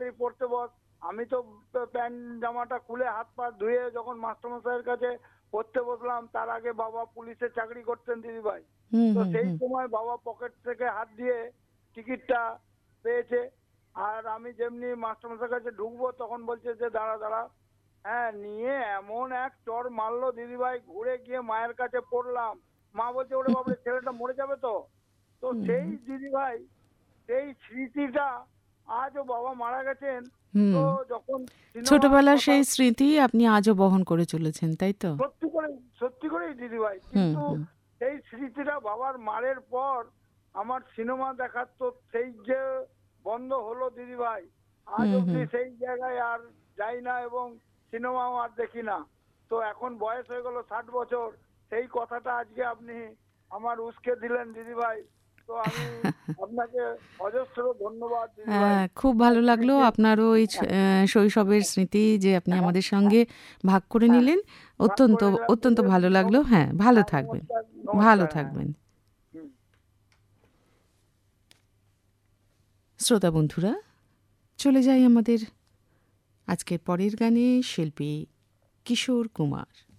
তাড়াতাড়ি পড়তে বস। আমি তো প্যান্ট জামাটা খুলে হাত পা ধুয়ে যখন মাস্টারমশাইয়ের কাছে পড়তে বসলাম, তার আগে বাবা পুলিশে চাকরি করতেন দিদিভাই। হুম তো হুম সেই হুম সময় বাবা পকেট থেকে হাত দিয়ে টিকিটটা পেয়েছে। আর আমি যেমনি মাস্টারমশাইয়ের কাছে ঢুকবো তখন বলছে যে দাঁড়া দাঁড়া। হ্যাঁ, নিয়ে এমন এক চড় মারলো দিদিভাই, ঘুরে গিয়ে মায়ের কাছে পড়লাম। মা বলছে ওরে বাবরে ছেলেটা মরে যাবে তো। তো সেই হুম দিদিভাই, সেই স্মৃতিটা, আজও বাবা মারা গেছেন। হুম। তো যখন সিনেমার ছোটবেলার কথা, সেই স্মৃতি আপনি আজও বহন করে চলেছেন, তাই তো? সত্যি করে, সত্যি করেই দিদিভাই, হুম কিন্তু হুম সেই স্মৃতিটা বাবার মারের পর আমার সিনেমা দেখার তো সেই যে বন্ধ হলো দিদিভাই, আজ হুম হুম। অব্দি সেই জায়গায় আর যাই না এবং সিনেমাও আর দেখি না। তো এখন বয়স হয়ে গেল 60 বছর, সেই কথাটা আজকে আপনি আমার উস্কে দিলেন দিদিভাই। তো আমি আপনাকে অজস্র ধন্যবাদ দিদিভাই। খুব ভালো লাগলো স্মৃতি, আপনারও এই শৈশবের স্মৃতি যে আপনি হ্যাঁ, আমাদের সঙ্গে ভাগ করে হ্যাঁ, নিলেন। ভাগ অত্যন্ত করে নিলাম অত্যন্ত দিদিভাই। ভালো লাগলো। হ্যাঁ, ভালো হ্যাঁ, থাকবেন। নমস্কার, ভালো নমস্কার, হ্যাঁ। থাকবেন। হুম। শ্রোতা বন্ধুরা, চলে যাই আমাদের আজকের পরের গানে, শিল্পী কিশোর কুমার।